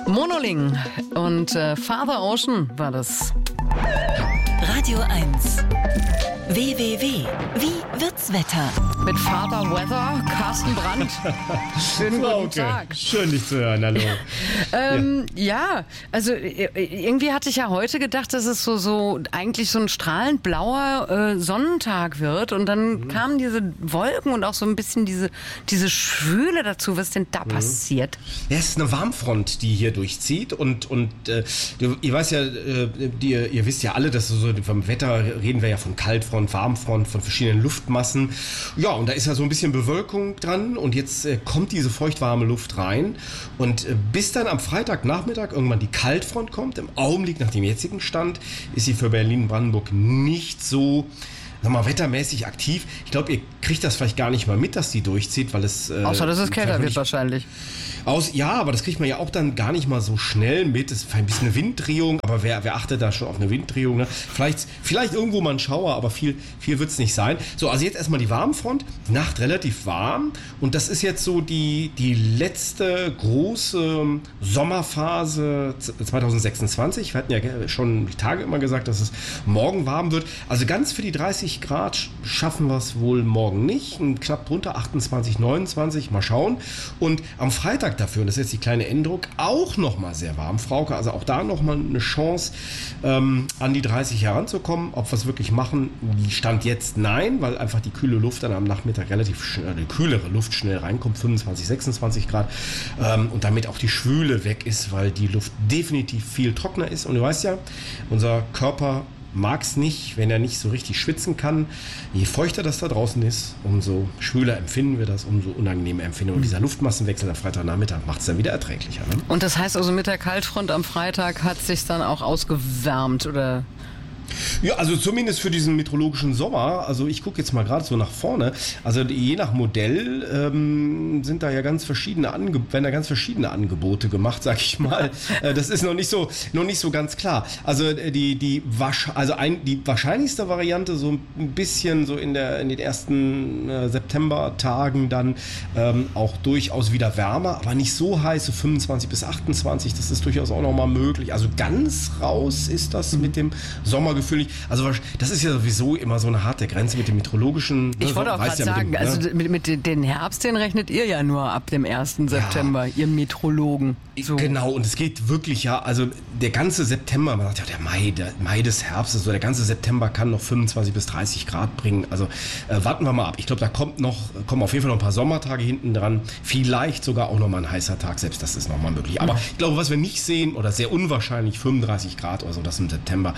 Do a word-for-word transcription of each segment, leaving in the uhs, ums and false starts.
Monoling und äh, Father Ocean war das. Radio eins. W W W. Wie wird's Wetter? Mit Father Weather, Carsten Brandt. Schönen guten okay. Tag. Schön, dich zu hören, hallo. Ähm, ja. ja, also irgendwie hatte ich ja heute gedacht, dass es so, so eigentlich so ein strahlend blauer äh, Sonnentag wird. Und dann mhm. kamen diese Wolken und auch so ein bisschen diese, diese Schwüle dazu. Was ist denn da mhm. passiert? Ja, es ist eine Warmfront, die hier durchzieht. Und, und äh, ihr weiß ja, äh, die, ihr wisst ja alle, dass so vom Wetter reden wir ja von Kaltfront, Warmfront, von verschiedenen Luftmassen. Ja, und da ist ja so ein bisschen Bewölkung dran und jetzt äh, kommt diese feuchtwarme Luft rein und äh, bis dann am Freitagnachmittag irgendwann die Kaltfront kommt, im Augenblick nach dem jetzigen Stand, ist sie für Berlin-Brandenburg nicht so, sag mal, wettermäßig aktiv. Ich glaube, ihr kriegt das vielleicht gar nicht mal mit, dass die durchzieht, weil es... Äh, Außer, dass es kälter wird wahrscheinlich. Aus, ja, aber das kriegt man ja auch dann gar nicht mal so schnell mit. Es ist ein bisschen eine Winddrehung, aber wer, wer achtet da schon auf eine Winddrehung? Ne? Vielleicht, vielleicht irgendwo mal ein Schauer, aber viel, viel wird es nicht sein. So, also jetzt erstmal die Warmfront. Die Nacht relativ warm und das ist jetzt so die, die letzte große Sommerphase zwanzig sechsundzwanzig. Wir hatten ja schon die Tage immer gesagt, dass es morgen warm wird. Also ganz für die dreißig Grad schaffen wir es wohl morgen nicht. Knapp drunter, achtundzwanzig, neunundzwanzig, mal schauen. Und am Freitag dafür, und das ist jetzt die kleine Änderung, auch nochmal sehr warm, Frauke. Also auch da nochmal eine Chance, ähm, an die dreißig heranzukommen. Ob wir es wirklich machen, Stand jetzt nein, weil einfach die kühle Luft dann am Nachmittag relativ schnell, die kühlere Luft schnell reinkommt, fünfundzwanzig, sechsundzwanzig Grad. Ähm, und damit auch die Schwüle weg ist, weil die Luft definitiv viel trockener ist. Und du weißt ja, unser Körper mag es nicht, wenn er nicht so richtig schwitzen kann. Je feuchter das da draußen ist, umso schwüler empfinden wir das, umso unangenehmer empfinden wir. Und dieser Luftmassenwechsel am Freitagnachmittag macht es dann wieder erträglicher. Ne? Und das heißt also, mit der Kaltfront am Freitag hat es sich dann auch ausgewärmt, oder? Ja, also zumindest für diesen meteorologischen Sommer. Also ich gucke jetzt mal gerade so nach vorne. Also je nach Modell ähm, sind da ja ganz verschiedene Ange- werden da ganz verschiedene Angebote gemacht, sag ich mal. äh, das ist noch nicht so noch nicht so ganz klar. Also die die wasch- also ein, die wahrscheinlichste Variante so ein bisschen so in der in den ersten äh, Septembertagen dann ähm, auch durchaus wieder wärmer, aber nicht so heiß, so fünfundzwanzig bis achtundzwanzig. Das ist durchaus auch noch mal möglich. Also ganz raus ist das mhm. mit dem Sommer. Also das ist ja sowieso immer so eine harte Grenze mit dem meteorologischen. Ich wollte auch gerade ja sagen, dem, ne? also mit, mit den Herbst, den rechnet ihr ja nur ab dem ersten September, ja. ihr Meteorologen. So. Genau, und es geht wirklich ja, also der ganze September, man sagt ja, der Mai, der Mai des Herbstes, so der ganze September kann noch fünfundzwanzig bis dreißig Grad bringen. Also äh, warten wir mal ab. Ich glaube, da kommt noch, kommen auf jeden Fall noch ein paar Sommertage hinten dran. Vielleicht sogar auch noch mal ein heißer Tag, selbst das ist noch mal möglich. Aber ich glaube, was wir nicht sehen, oder sehr unwahrscheinlich, fünfunddreißig Grad oder so, das im September.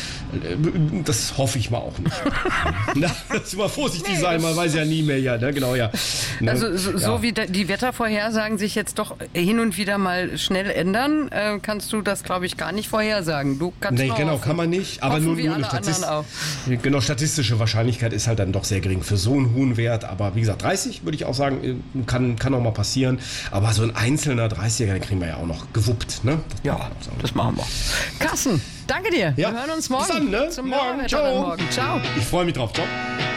Das hoffe ich mal auch nicht. Na, das mal vorsichtig nee, sein, man weiß ja nie mehr, ja, ne? Genau, ja. Ne? Also so, ja. so wie die Wettervorhersagen sich jetzt doch hin und wieder mal schnell ändern, äh, kannst du das, glaube ich, gar nicht vorhersagen. Du kannst nee, nur genau, hoffen, kann man nicht, aber nur, nur eine Statist- genau, statistische Wahrscheinlichkeit ist halt dann doch sehr gering für so einen hohen Wert, aber wie gesagt, dreißig würde ich auch sagen, kann, kann auch mal passieren, aber so ein einzelner dreißiger, den kriegen wir ja auch noch gewuppt, ne? Das ja, das machen wir. Carsten, danke dir. Ja. Wir hören uns morgen. Bis dann, ne? Zum Morgen. Ciao. Morgen. Ciao. Ich freue mich drauf. Ciao.